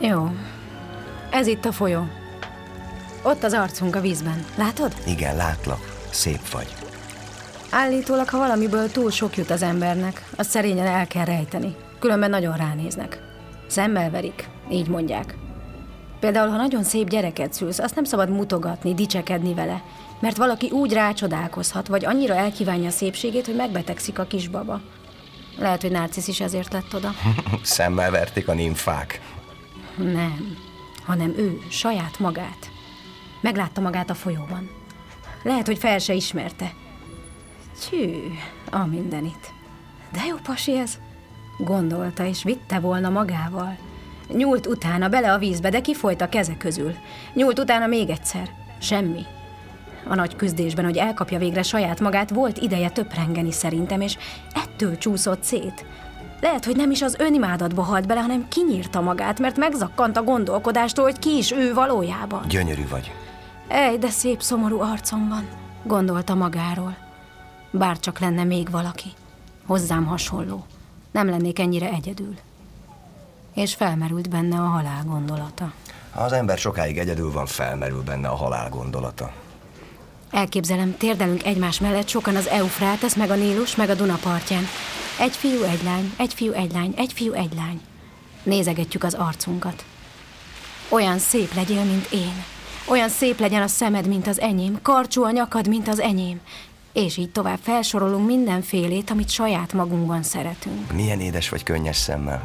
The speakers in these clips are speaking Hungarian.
Jó. Ez itt a folyó. Ott az arcunk a vízben. Látod? Igen, látlak. Szép vagy. Állítólag, ha valamiből túl sok jut az embernek, azt szerényen el kell rejteni. Különben nagyon ránéznek. Szemmel verik, így mondják. Például, ha nagyon szép gyereket szülsz, azt nem szabad mutogatni, dicsekedni vele, mert valaki úgy rácsodálkozhat, vagy annyira elkívánja a szépségét, hogy megbetegszik a kisbaba. Lehet, hogy Narcisz is ezért lett oda. Szemmel verték a nimfák. Nem, hanem ő, saját magát. Meglátta magát a folyóban. Lehet, hogy fel se ismerte. Tyű, a mindenit. De jó pasi ez. Gondolta, és vitte volna magával. Nyúlt utána bele a vízbe, de kifolyt a keze közül. Nyúlt utána még egyszer. Semmi. A nagy küzdésben, hogy elkapja végre saját magát, volt ideje töprengeni szerintem, és ettől csúszott szét. Lehet, hogy nem is az önimádatba halt bele, hanem kinyírta magát, mert megzakkant a gondolkodástól, hogy ki is ő valójában. Gyönyörű vagy. Ej, de szép, szomorú arcom van, gondolta magáról. Bár csak lenne még valaki, hozzám hasonló, nem lennék ennyire egyedül. És felmerült benne a halál gondolata. Ha az ember sokáig egyedül van, felmerül benne a halál gondolata. Elképzelem, térdelünk egymás mellett sokan az Eufrátesz, meg a Nílus, meg a Duna partján. Egy fiú, egy lány, egy fiú, egy lány, egy fiú, egy lány. Nézegetjük az arcunkat. Olyan szép legyél, mint én. Olyan szép legyen a szemed, mint az enyém, karcsú a nyakad, mint az enyém. És így tovább felsorolunk mindenfélét, amit saját magunkban szeretünk. Milyen édes vagy könnyes szemmel.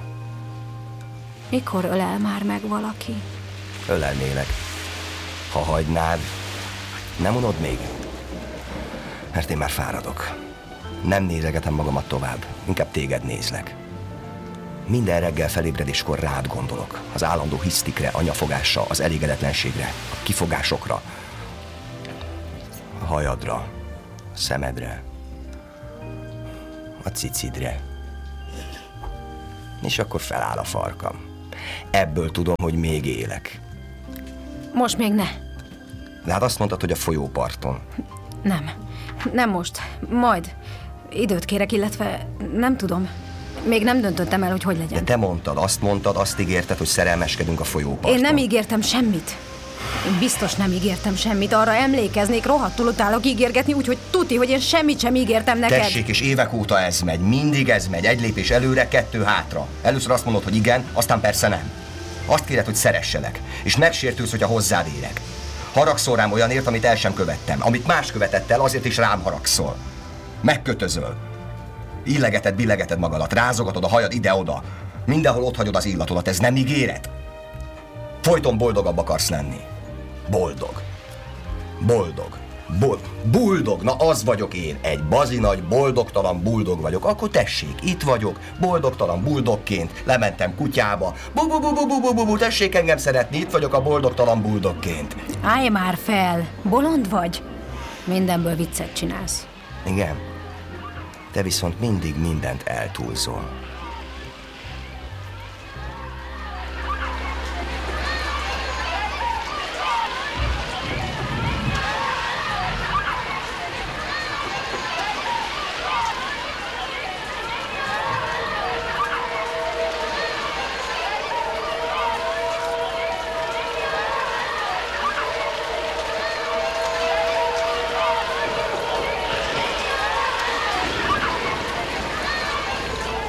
Mikor ölel már meg valaki? Ölelnélek. Ha hagynád, nem unod még? Mert én már fáradok. Nem nézegetem magamat tovább, inkább téged nézlek. Minden reggel felébredéskor rád gondolok. Az állandó hisztikre, anyafogásra, az elégedetlenségre, a kifogásokra, a hajadra, a szemedre, a cicidre. És akkor feláll a farkam. Ebből tudom, hogy még élek. Most még ne. De hát azt mondtad, hogy a folyóparton. Nem most. Majd. Időt kérek, illetve nem tudom. Még nem döntöttem el, hogy legyen. De te mondtad, azt ígérted, hogy szerelmeskedünk a folyóparton. Én nem ígértem semmit. Én biztos nem ígértem semmit. Arra emlékeznék, rohadtul utálok ígérgetni, úgyhogy tuti, hogy én semmit sem ígértem neked. Tessék, és évek óta ez megy. Mindig ez megy. Egy lépés előre, 2 hátra. Először azt mondod, hogy igen, aztán persze nem. Azt kéred, hogy szeresselek. És megsértülsz, hogyha hozzád érek. Haragszol rám olyanért, amit el sem követtem. Amit más követett el, azért is rám haragszol. Megkötözöl. Illegeted, billegeted magadat, rázogatod a hajad ide-oda. Mindenhol ott hagyod az illatodat, ez nem ígéret? Folyton boldogabb akarsz lenni. Boldog. Buldog, na az vagyok én. Egy bazinagy, boldogtalan buldog vagyok. Akkor tessék, itt vagyok, boldogtalan buldogként. Lementem kutyába. Bu, tessék engem szeretni, itt vagyok a boldogtalan buldogként. Állj már fel, bolond vagy? Mindenből viccet csinálsz. Igen. Te viszont mindig mindent eltúlzol.